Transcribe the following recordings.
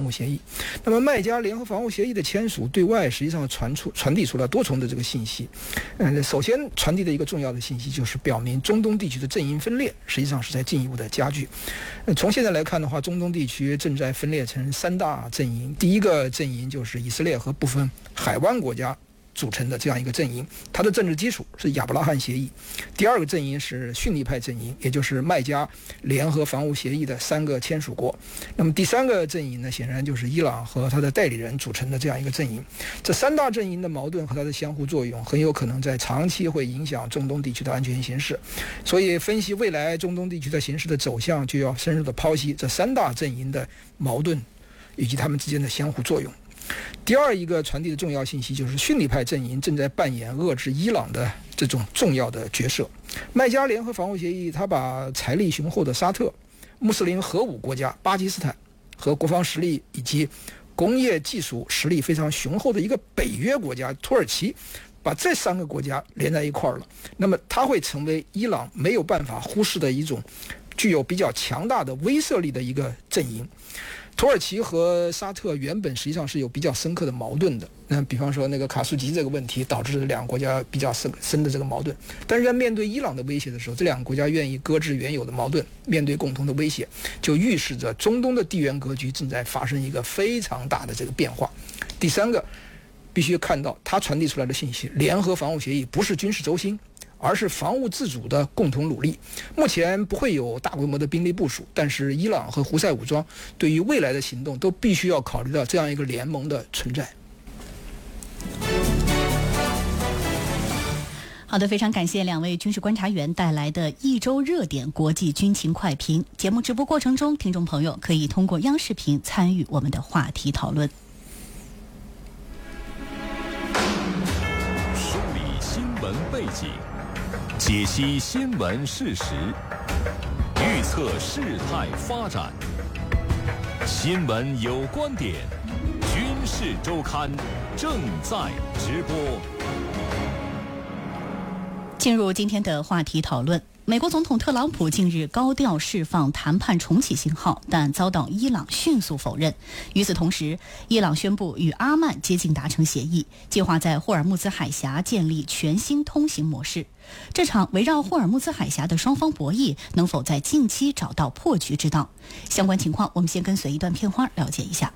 防务协议。那么麦加联合防务协议的签署对外实际上传递出了多重的这个信息。首先传递的一个重要的信息就是表明中东地区的阵营分裂实际上是在进一步的加剧。从现在来看的话，中东地区正在分裂成3大阵营。第一个阵营就是以色列和部分海湾国家组成的这样一个阵营，它的政治基础是亚伯拉罕协议。第二个阵营是逊尼派阵营，也就是麦加联合防务协议的3个签署国。那么第三个阵营呢，显然就是伊朗和他的代理人组成的这样一个阵营。这3大阵营的矛盾和它的相互作用，很有可能在长期会影响中东地区的安全形势。所以分析未来中东地区的形势的走向，就要深入的剖析这3大阵营的矛盾以及他们之间的相互作用。第二一个传递的重要信息就是逊尼派阵营正在扮演遏制伊朗的这种重要的角色。麦加联合防务协议，它把财力雄厚的沙特、穆斯林核武国家巴基斯坦和国防实力以及工业技术实力非常雄厚的一个北约国家土耳其，把这3个国家连在一块儿了。那么它会成为伊朗没有办法忽视的一种具有比较强大的威慑力的一个阵营。土耳其和沙特原本实际上是有比较深刻的矛盾的，比方说那个卡舒吉这个问题导致2个国家比较深的这个矛盾。但是在面对伊朗的威胁的时候，这2个国家愿意搁置原有的矛盾，面对共同的威胁，就预示着中东的地缘格局正在发生一个非常大的这个变化。第三个必须看到它传递出来的信息，联合防务协议不是军事轴心，而是防务自主的共同努力。目前不会有大规模的兵力部署，但是伊朗和胡塞武装对于未来的行动都必须要考虑到这样一个联盟的存在。 好的，非常感谢2位军事观察员带来的一周热点国际军情快评。节目直播过程中，听众朋友可以通过央视频参与我们的话题讨论。 梳理新闻背景，解析新闻事实，预测事态发展。新闻有观点，军事周刊正在直播。 进入今天的话题讨论。美国总统特朗普近日高调释放谈判重启信号，但遭到伊朗迅速否认。与此同时，伊朗宣布与阿曼接近达成协议，计划在霍尔木兹海峡建立全新通行模式。这场围绕霍尔木兹海峡的双方博弈，能否在近期找到破局之道？相关情况，我们先跟随一段片花了解一下。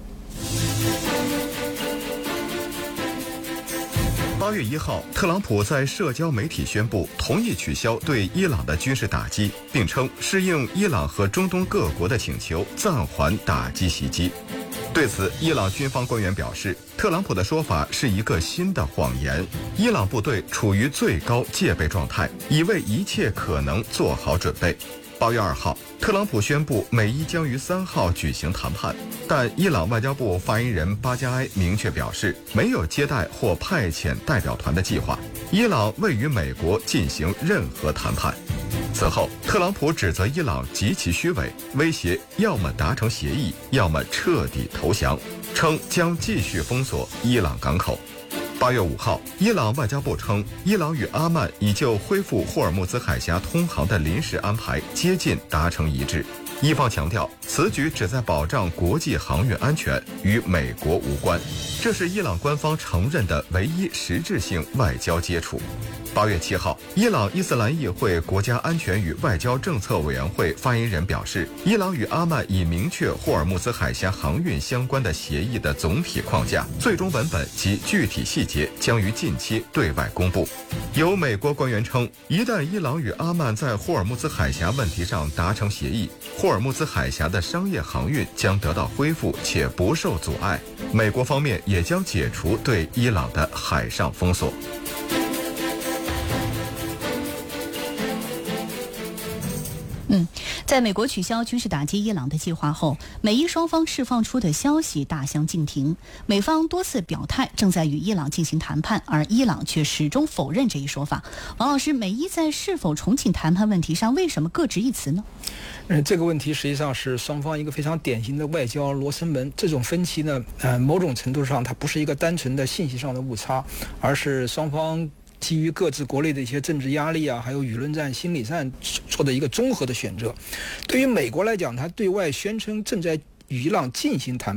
8月1号，特朗普在社交媒体宣布同意取消对伊朗的军事打击，并称适应伊朗和中东各国的请求，暂缓打击袭击。对此，伊朗军方官员表示，特朗普的说法是一个新的谎言，伊朗部队处于最高戒备状态，已为一切可能做好准备。8月2号，特朗普宣布美伊将于3号举行谈判，但伊朗外交部发言人巴加埃明确表示，没有接待或派遣代表团的计划，伊朗未与美国进行任何谈判。此后，特朗普指责伊朗极其虚伪，威胁要么达成协议，要么彻底投降，称将继续封锁伊朗港口。8月5号，伊朗外交部称，伊朗与阿曼已就恢复霍尔木兹海峡通航的临时安排接近达成一致。伊方强调，此举旨在保障国际航运安全，与美国无关。这是伊朗官方承认的唯一实质性外交接触。8月7号，伊朗伊斯兰议会国家安全与外交政策委员会发言人表示，伊朗与阿曼已明确霍尔木兹海峡航运相关的协议的总体框架，最终文本及具体细节将于近期对外公布。有美国官员称，一旦伊朗与阿曼在霍尔木兹海峡问题上达成协议，霍尔木兹海峡的商业航运将得到恢复且不受阻碍，美国方面也将解除对伊朗的海上封锁。 在美国取消军事打击伊朗的计划后，美伊双方释放出的消息大相径庭。美方多次表态正在与伊朗进行谈判，而伊朗却始终否认这一说法。王老师，美伊在是否重启谈判问题上，为什么各执一词呢？ 这个问题实际上是双方一个非常典型的外交罗生门。这种分歧呢，某种程度上它不是一个单纯的信息上的误差，而是双方基于各自国内的一些政治压力啊，还有舆论战、心理战做的一个综合的选择。对于美国来讲，它对外宣称正在与伊朗进行谈